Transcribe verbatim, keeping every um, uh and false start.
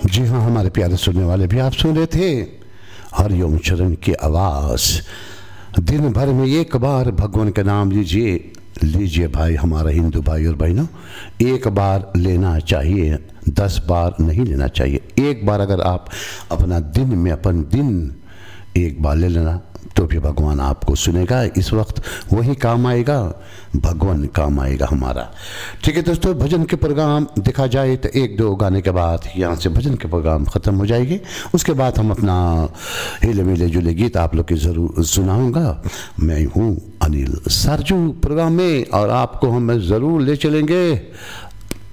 जी हाँ, हमारे प्यारे सुनने वाले भी आप सुन रहे थे हरिओम चरण की आवाज़। दिन भर में एक बार भगवान का नाम लीजिए लीजिए भाई, हमारा हिंदू भाई और बहनों, एक बार लेना चाहिए, दस बार नहीं लेना चाहिए। एक बार अगर आप अपना दिन में अपन दिन एक बार ले लेना तो भी भगवान आपको सुनेगा। इस वक्त वही काम आएगा, भगवान काम आएगा हमारा। ठीक है दोस्तों, भजन के प्रोग्राम देखा जाए तो एक दो गाने के बाद यहाँ से भजन के प्रोग्राम ख़त्म हो जाएंगे। उसके बाद हम अपना हिले मिले जुले गीत आप लोग के ज़रूर सुनाऊंगा। मैं हूँ अनिल सरजू प्रोग्राम में, और आपको हम ज़रूर ले चलेंगे